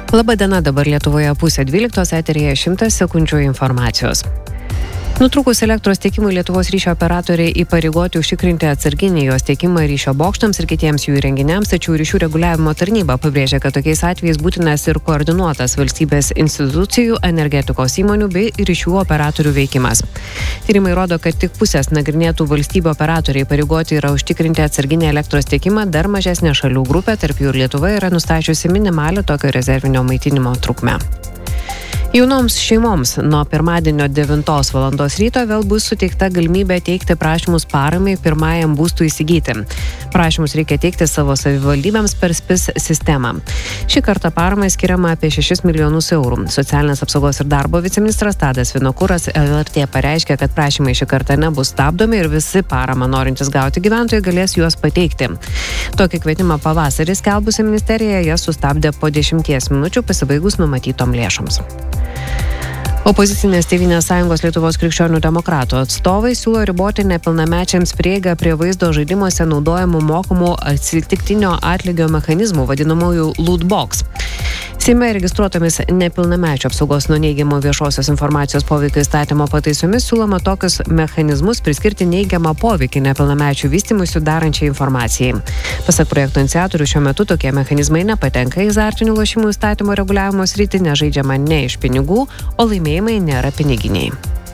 Labadiena, dabar Lietuvoje 11:30, eteryje 100 sekundžių informacijos. Nutrūkus elektros tiekimui Lietuvos ryšio operatoriai įpareigoti užtikrinti atsarginį jos tiekimą ryšio bokštams ir kitiems jų įrenginiams, tačiau ryšių reguliavimo tarnyba pabrėžia, kad tokiais atvejais būtinas ir koordinuotas valstybės institucijų, energetikos įmonių bei ryšių operatorių veikimas. Tyrimai rodo, kad tik pusės nagrinėtų valstybių operatoriai įpareigoti yra užtikrinti atsarginį elektros tiekimą, dar mažesnė šalių grupė, tarp jų ir Lietuva, yra nustačiusi minimalią tokio rezervinio maitinimo trukmę. Jaunoms šeimoms nuo pirmadienio 9 val. Ryto vėl bus suteikta galimybė teikti prašymus paramai pirmajam būstui įsigyti. Prašymus reikia teikti savo savivaldybėms per SPIS sistemą. Šį kartą paramai skiriama apie 6 milijonus eurų. Socialinės apsaugos ir darbo viceministras Tadas Vinokuras LRT pareiškė, kad prašymai šį kartą nebus stabdomi ir visi paramą norintys gauti gyventojai galės juos pateikti. Tokį kvietimą pavasarį skelbusi ministerija jas sustabdė po 10 minučių pasibaigus numatytom lėšoms. Opozicinės Tėvynės sąjungos Lietuvos krikščionių demokratų atstovai siūlo riboti nepilnamečiams prieigą prie vaizdo žaidimuose naudojamų mokamų atsitiktinio atlygio mechanizmų, vadinamųjų loot box. Seime registruotomis nepilnamečių apsaugos nuo neigiamo viešosios informacijos poveikio įstatymo pataisomis siūloma tokius mechanizmus priskirti neigiamą poveikį nepilnamečių vystymuisi darančiai informacijai. Pasak projekto iniciatorių, šiuo metu tokie mechanizmai nepatenka į azartinių lošimų įstatymo reguliavimo sritį, nežaidžiama ne iš pinigų, o laimėjimai nėra piniginiai.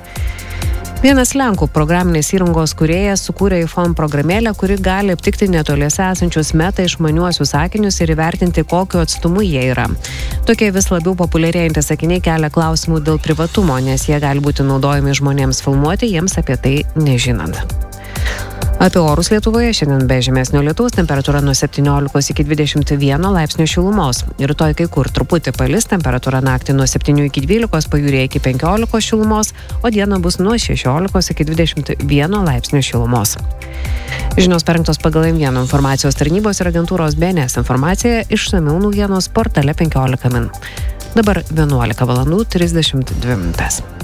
Vienas Lenkų programinės įrangos kūrėjas sukūrė iPhone programėlę, kuri gali aptikti netoliese esančius meta išmaniuosius akinius ir įvertinti, kokiu atstumu jie yra. Tokie vis labiau populiarėjantys akiniai kelia klausimų dėl privatumo, nes jie gali būti naudojami žmonėms filmuoti, jiems apie tai nežinant. Apie orus Lietuvoje šiandien be žymesnio lietaus, temperatūra nuo 17 iki 21 laipsnių šilumos. Rytoj kai kur truputį palis, temperatūra naktį nuo 7 iki 12, pajūryje iki 15 šilumos, o dieną bus nuo 16 iki 21 laipsnių šilumos. Žinios parengtos pagal M1 informacijos tarnybos ir agentūros BNS informacija, išsamiau naujienos portale 15 min. Dabar 11:32 min.